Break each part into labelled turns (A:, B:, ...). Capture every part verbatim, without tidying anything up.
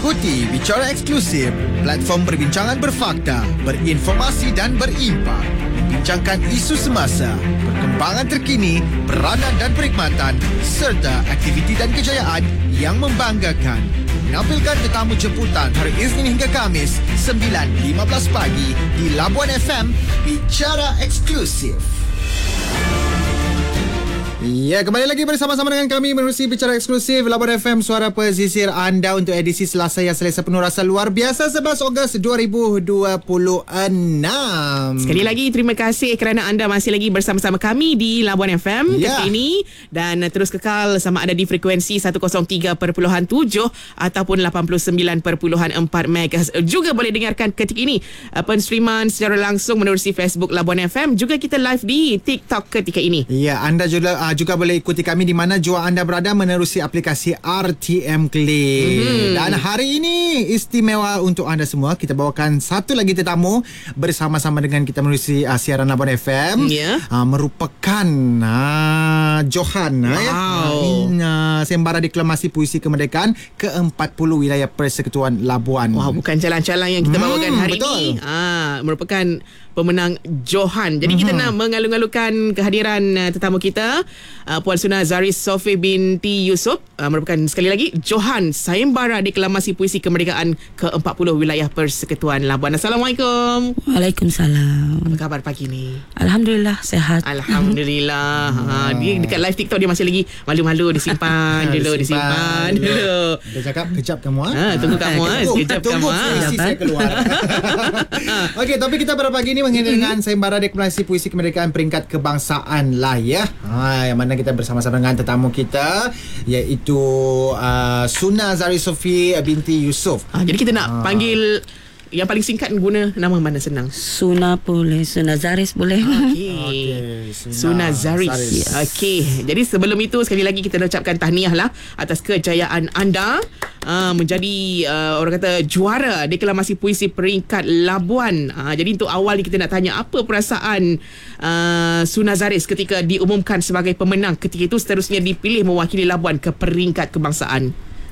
A: Ikuti Bicara Eksklusif, platform perbincangan berfakta, berinformasi dan berimpak. Bincangkan isu semasa, perkembangan terkini, peranan dan perkhidmatan serta aktiviti dan kejayaan yang membanggakan. Menampilkan tetamu jemputan hari Isnin hingga Khamis sembilan lima belas pagi di Labuan F M. Bicara Eksklusif. Ya, kembali lagi bersama-sama dengan kami menerusi Bicara Eksklusif Labuan F M, suara pesisir anda untuk edisi Selasa yang selesa penuh rasa luar biasa sebelas Ogos dua ribu dua puluh enam.
B: Sekali lagi terima kasih kerana anda masih lagi bersama-sama kami di Labuan F M
A: ya.
B: ketika ini, dan terus kekal sama ada di frekuensi seratus tiga perpuluhan tujuh ataupun lapan puluh sembilan perpuluhan empat megahertz. Juga boleh dengarkan ketika ini penstreaman secara langsung menerusi Facebook Labuan F M. Juga kita live di TikTok ketika ini.
A: Ya, anda juga uh, juga boleh ikuti kami di mana jua anda berada menerusi aplikasi R T M Click. Mm-hmm. Dan hari ini istimewa untuk anda semua. Kita bawakan satu lagi tetamu bersama-sama dengan kita menerusi uh, siaran Labuan F M.
B: Yeah.
A: Uh, merupakan uh, Johan.
B: Wow.
A: Ya, uh, Sembara Deklamasi Puisi Kemerdekaan ke empat puluh wilayah Persekutuan Labuan.
B: Wah, bukan calang-calang yang kita hmm, bawakan hari
A: betul.
B: ini. Ah, merupakan pemenang Johan. Jadi mm-hmm. kita nak mengalu-alukan kehadiran uh, tetamu kita, uh, Puan Suna Zaris Sofi binti Yusof, uh, merupakan sekali lagi Johan Sayembara Deklamasi Puisi Kemerdekaan ke empat puluh wilayah Persekutuan Labuan. Assalamualaikum.
C: Waalaikumsalam.
B: Apa khabar pagi ni?
C: Alhamdulillah sihat.
B: Alhamdulillah. ha, dia dekat live TikTok dia masih lagi malu-malu, disimpan dulu, disimpan dulu.
A: Dia cakap kejap kamu ah.
B: Ha, tunggu kamu ah, sekejap kamu ah.
A: Isi saya keluar. Okey, topik kita pada pagi ni mengenai dengan Sayembara Deklamasi Puisi Kemerdekaan peringkat kebangsaan lah ya. Ha, yang mana kita bersama-sama dengan tetamu kita iaitu uh, Suna Zaris Sofi binti Yusof.
B: Ha, jadi kita nak ha. panggil yang paling singkat, guna nama mana senang?
C: Suna boleh, Suna Zaris boleh.
B: Okey.
A: Okay,
B: Suna, Suna Zaris. Zaris. Yes. Okey. Jadi sebelum itu sekali lagi kita ucapkan tahniah lah atas kejayaan anda uh, menjadi uh, orang kata juara Deklamasi Puisi peringkat Labuan. Uh, jadi untuk awal ni kita nak tanya apa perasaan uh, Suna Zaris ketika diumumkan sebagai pemenang, ketika itu seterusnya dipilih mewakili Labuan ke peringkat kebangsaan.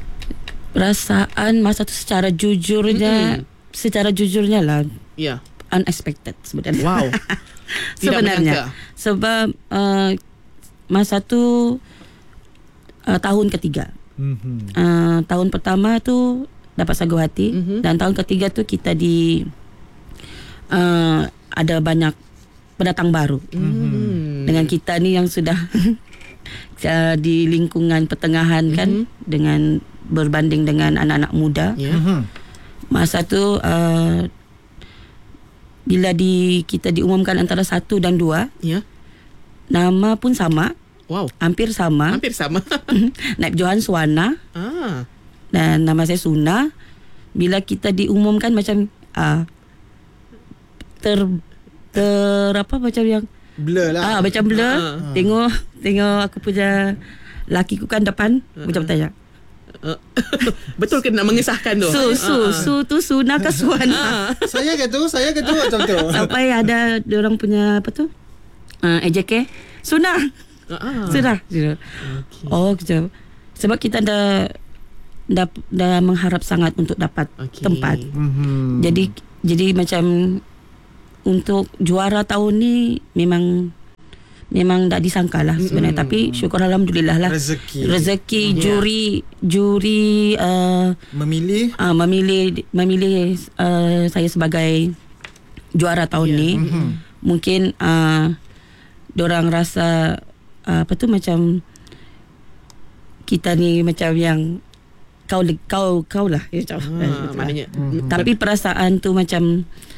C: Perasaan masa tu secara jujurnya, mm-hmm. secara jujurnya lah,
B: ya, yeah.
C: unexpected sebenarnya.
B: Wow.
C: Sebenarnya sebab uh, masa tu uh, tahun ketiga, mm-hmm. uh, tahun pertama tu dapat sagu hati, mm-hmm. dan tahun ketiga tu kita di uh, ada banyak pendatang baru, mm-hmm. dengan kita ni yang sudah di lingkungan pertengahan, mm-hmm. kan, dengan berbanding dengan anak-anak muda.
B: Yeah. Mm-hmm.
C: Masa tu uh, bila di kita diumumkan antara satu dan dua,
B: ya,
C: nama pun sama.
B: Wow,
C: hampir sama.
B: Hampir sama.
C: Naib Johan Suwana.
B: Ah.
C: Dan nama saya Suna. Bila kita diumumkan macam uh, ter ter apa macam yang
A: blur lah.
C: Ah, macam blur. Ah. Tengok tengok aku punya lakiku kan depan, uh-huh. macam tanya.
B: Betul ke nak mengesahkan tu?
C: Su, su, uh, uh. su tu Suna ke Suwana?
A: Saya ke tu, saya ke tu macam tu.
C: Sampai ada diorang punya apa tu? Uh, E J K. Suna. Uh-huh. Suna. Okay. Oh, gitu. Sebab kita dah dah, dah mengharap sangat untuk dapat okay. tempat. Mm-hmm. Jadi jadi macam untuk juara tahun ni memang memang tak disangka lah sebenarnya, mm-hmm. tapi syukur alhamdulillah lah, rezeki, rezeki mm-hmm. juri juri uh,
A: memilih
C: uh, memilih memilih uh, saya sebagai juara tahun yeah. ni. Mm-hmm. Mungkin uh, dorang rasa uh, apa tu macam kita ni macam yang kau kau kau lah ya,
B: ah, maknanya.
C: Mm-hmm. Tapi perasaan tu macam